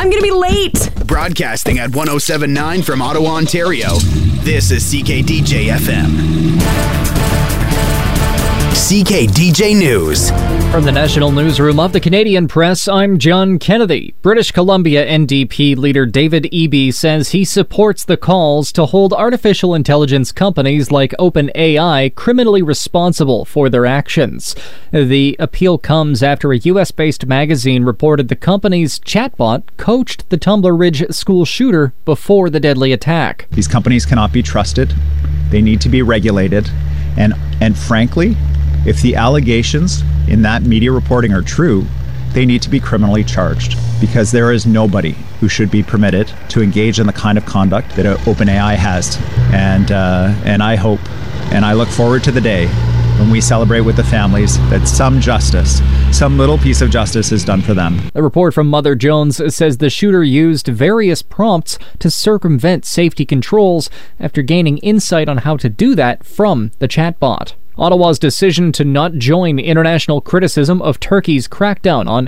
I'm going to be late. Broadcasting at 107.9 from Ottawa, Ontario. This is CKDJ FM. CKDJ News. From the National Newsroom of the Canadian Press, I'm John Kennedy. British Columbia NDP leader David Eby says he supports the calls to hold artificial intelligence companies like OpenAI criminally responsible for their actions. The appeal comes after a U.S.-based magazine reported the company's chatbot coached the Tumbler Ridge school shooter before the deadly attack. These companies cannot be trusted. They need to be regulated. And frankly, if the allegations in that media reporting are true, they need to be criminally charged, because there is nobody who should be permitted to engage in the kind of conduct that OpenAI has. And I hope and I look forward to the day when we celebrate with the families that some justice, some little piece of justice is done for them. A report from Mother Jones says the shooter used various prompts to circumvent safety controls after gaining insight on how to do that from the chatbot. Ottawa's decision to not join international criticism of Turkey's crackdown on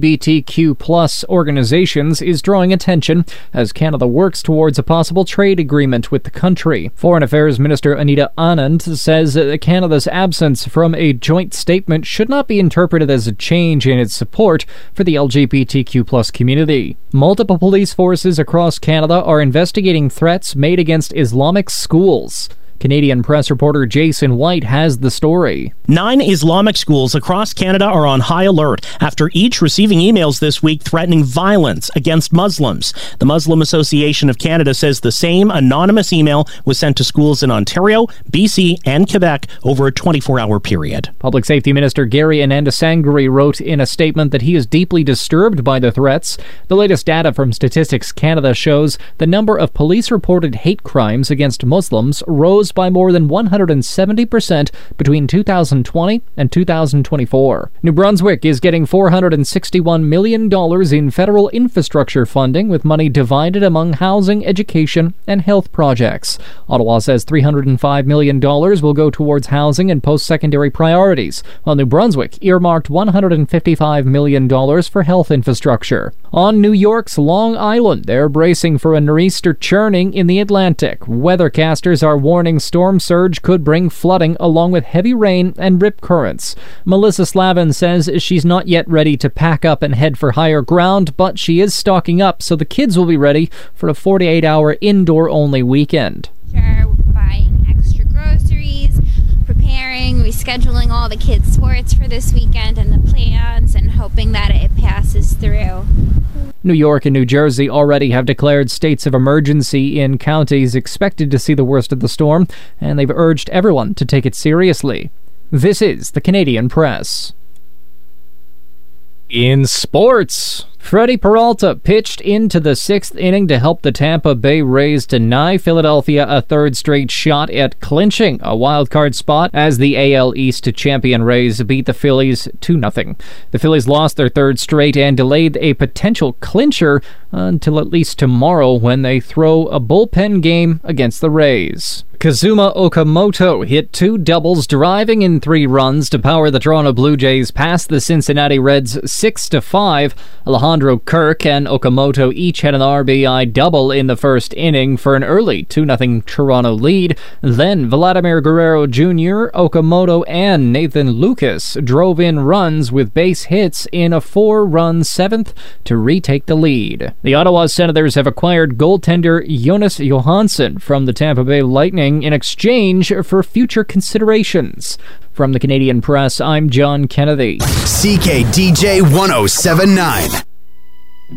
LGBTQ+ organizations is drawing attention as Canada works towards a possible trade agreement with the country. Foreign Affairs Minister Anita Anand says Canada's absence from a joint statement should not be interpreted as a change in its support for the LGBTQ+ community. Multiple police forces across Canada are investigating threats made against Islamic schools. Canadian Press reporter Jason White has the story. 9 Islamic schools across Canada are on high alert after each receiving emails this week threatening violence against Muslims. The Muslim Association of Canada says the same anonymous email was sent to schools in Ontario, BC, and Quebec over a 24-hour period. Public Safety Minister Gary Anandasangri wrote in a statement that he is deeply disturbed by the threats. The latest data from Statistics Canada shows the number of police-reported hate crimes against Muslims rose by more than 170% between 2020 and 2024. New Brunswick is getting $461 million in federal infrastructure funding, with money divided among housing, education, and health projects. Ottawa says $305 million will go towards housing and post-secondary priorities, while New Brunswick earmarked $155 million for health infrastructure. On New York's Long Island, they're bracing for a nor'easter churning in the Atlantic. Weathercasters are warning storm surge could bring flooding along with heavy rain and rip currents. Melissa Slavin says she's not yet ready to pack up and head for higher ground, but she is stocking up so the kids will be ready for a 48-hour indoor-only weekend. Buying extra groceries, preparing, rescheduling all the kids' sports for this weekend and the plans, and hoping that it passes through. New York and New Jersey already have declared states of emergency in counties expected to see the worst of the storm, and they've urged everyone to take it seriously. This is the Canadian Press. In sports, Freddie Peralta pitched into the 6th inning to help the Tampa Bay Rays deny Philadelphia a third straight shot at clinching a wild-card spot as the AL East champion Rays beat the Phillies 2-0. The Phillies lost their third straight and delayed a potential clincher until at least tomorrow when they throw a bullpen game against the Rays. Kazuma Okamoto hit 2 doubles, driving in 3 runs to power the Toronto Blue Jays past the Cincinnati Reds 6-5. Alejandro Kirk and Okamoto each had an RBI double in the first inning for an early 2-0 Toronto lead. Then Vladimir Guerrero Jr., Okamoto, and Nathan Lucas drove in runs with base hits in a 4-run 7th to retake the lead. The Ottawa Senators have acquired goaltender Jonas Johansson from the Tampa Bay Lightning in exchange for future considerations. From the Canadian Press, I'm John Kennedy. CKDJ 107.9.